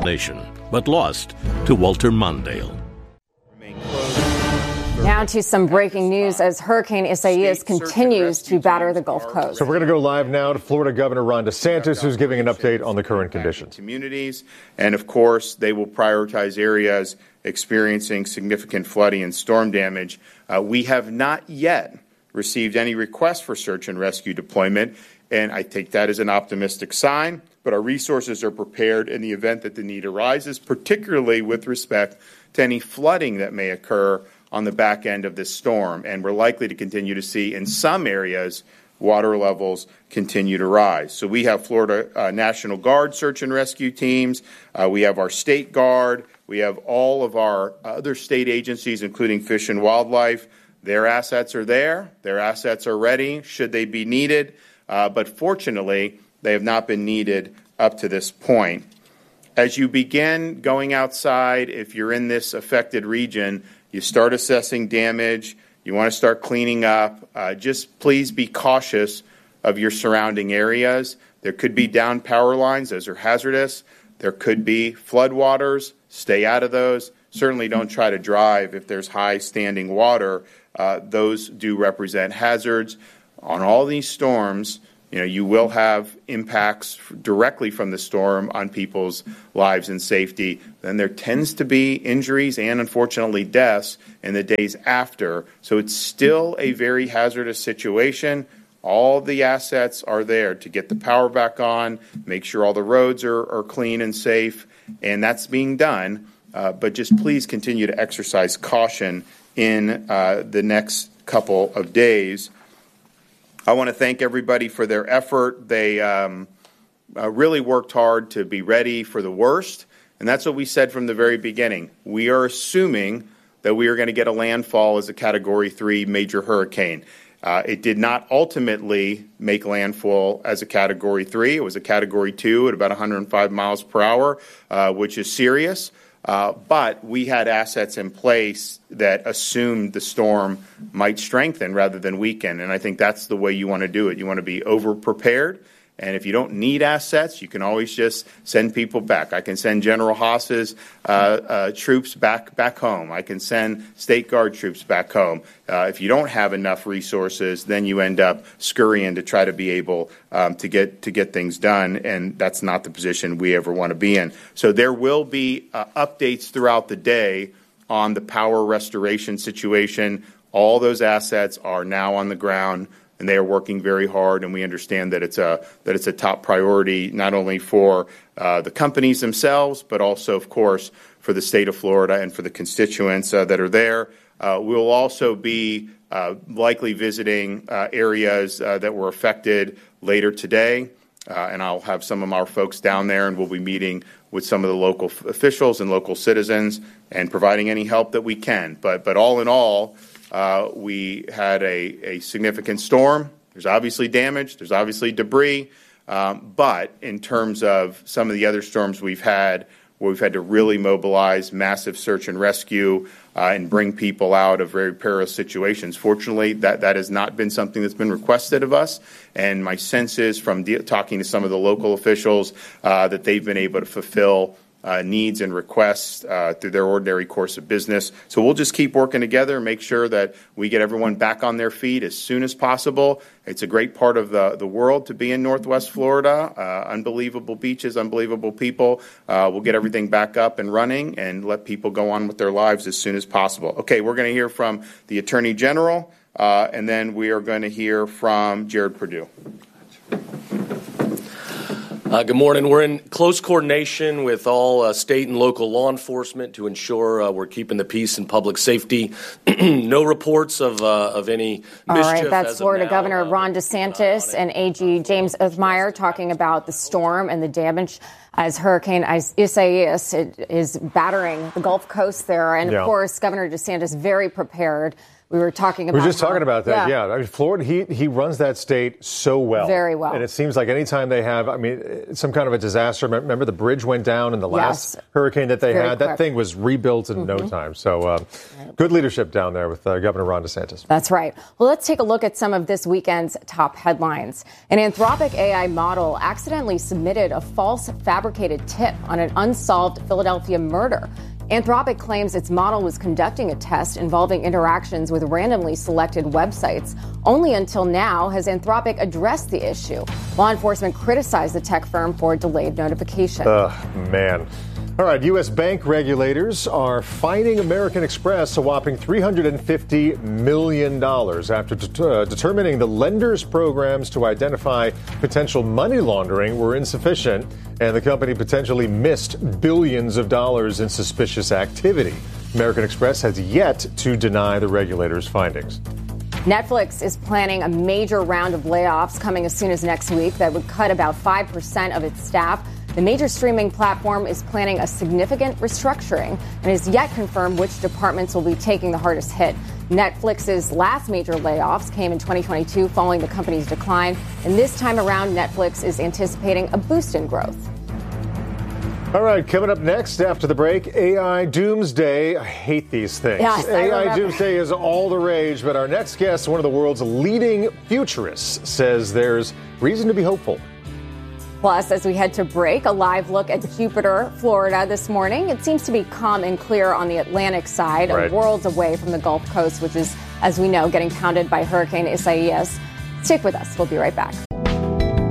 nomination, but lost to Walter Mondale. Now to some breaking news as Hurricane Isaias continues to batter the Gulf Coast. So we're going to go live now to Florida Governor Ron DeSantis, who's giving an update on the current conditions. Communities, and of course, they will prioritize areas experiencing significant flooding and storm damage. We have not yet received any requests for search and rescue deployment, and I take that as an optimistic sign. But our resources are prepared in the event that the need arises, particularly with respect to any flooding that may occur on the back end of this storm. And we're likely to continue to see in some areas water levels continue to rise. So we have Florida National Guard search and rescue teams. We have our State Guard. We have all of our other state agencies, including Fish and Wildlife. Their assets are there. Their assets are ready should they be needed. But fortunately, they have not been needed up to this point. As you begin going outside, if you're in this affected region, you start assessing damage. You want to start cleaning up. Just please be cautious of your surrounding areas. There could be downed power lines. Those are hazardous. There could be floodwaters. Stay out of those. Certainly don't try to drive if there's high standing water. Those do represent hazards. On all these storms, you will have impacts directly from the storm on people's lives and safety. Then there tends to be injuries and, unfortunately, deaths in the days after. So it's still a very hazardous situation. All the assets are there to get the power back on, make sure all the roads are clean and safe, and that's being done. But just please continue to exercise caution in the next couple of days. I want to thank everybody for their effort. They really worked hard to be ready for the worst, and that's what we said from the very beginning. We are assuming that we are going to get a landfall as a Category 3 major hurricane. It did not ultimately make landfall as a Category 3. It was a Category 2 at about 105 miles per hour, which is serious. But we had assets in place that assumed the storm might strengthen rather than weaken. And I think that's the way you want to do it. You want to be over-prepared. And if you don't need assets, you can always just send people back. I can send General Haas's troops back home. I can send State Guard troops back home. If you don't have enough resources, then you end up scurrying to try to be able to get things done, and that's not the position we ever want to be in. So there will be updates throughout the day on the power restoration situation. All those assets are now on the ground, and they are working very hard, and we understand that it's a top priority not only for the companies themselves, but also, of course, for the state of Florida and for the constituents that are there. We'll also be likely visiting areas that were affected later today, and I'll have some of our folks down there, and we'll be meeting with some of the local officials and local citizens and providing any help that we can. But all in all, we had a significant storm. There's obviously damage. There's obviously debris. But in terms of some of the other storms we've had, where we've had to really mobilize massive search and rescue and bring people out of very perilous situations, fortunately, that has not been something that's been requested of us. And my sense is from talking to some of the local officials that they've been able to fulfill needs and requests through their ordinary course of business. So we'll just keep working together and make sure that we get everyone back on their feet as soon as possible. It's a great part of the world to be in Northwest Florida. Unbelievable beaches, unbelievable people. We'll get everything back up and running and let people go on with their lives as soon as possible. Okay, we're going to hear from the Attorney General, and then we are going to hear from Jared Perdue. Good morning. We're in close coordination with all state and local law enforcement to ensure we're keeping the peace and public safety. No reports of any mischief. All right, that's Florida Governor Ron DeSantis and AG James Othmeyer talking about the storm and the damage as Hurricane Isaias is battering the Gulf Coast there. And, of course, Governor DeSantis very prepared We were talking about. We were just talking about that. Yeah. I mean, Florida, he runs that state so well. Very well. And it seems like anytime they have, I mean, some kind of a disaster. Remember the bridge went down in the last hurricane that they had? That thing was rebuilt in no time. So good leadership down there with Governor Ron DeSantis. That's right. Well, let's take a look at some of this weekend's top headlines. An Anthropic AI model accidentally submitted a false fabricated tip on an unsolved Philadelphia murder. Anthropic claims its model was conducting a test involving interactions with randomly selected websites. Only until now has Anthropic addressed the issue. Law enforcement criticized the tech firm for delayed notification. Man. All right, U.S. bank regulators are fining American Express a whopping $350 million after determining the lender's programs to identify potential money laundering were insufficient, and the company potentially missed billions of dollars in suspicious activity. American Express has yet to deny the regulators' findings. Netflix is planning a major round of layoffs coming as soon as next week that would cut about 5% of its staff. The major streaming platform is planning a significant restructuring and is yet confirmed which departments will be taking the hardest hit. Netflix's last major layoffs came in 2022 following the company's decline, and this time around, Netflix is anticipating a boost in growth. All right, coming up next after the break, AI Doomsday. I hate these things. Yes, AI Doomsday is all the rage, but our next guest, one of the world's leading futurists, says there's reason to be hopeful. Plus, as we head to break, a live look at Jupiter, Florida this morning. It seems to be calm and clear on the Atlantic side, worlds away from the Gulf Coast, which is, as we know, getting pounded by Hurricane Isaias. Stick with us. We'll be right back.